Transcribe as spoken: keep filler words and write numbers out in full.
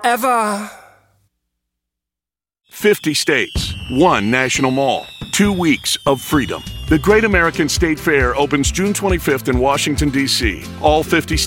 ever. fifty states, one national mall, two weeks of freedom. The Great American State Fair opens June twenty-fifth in Washington, D C All fifty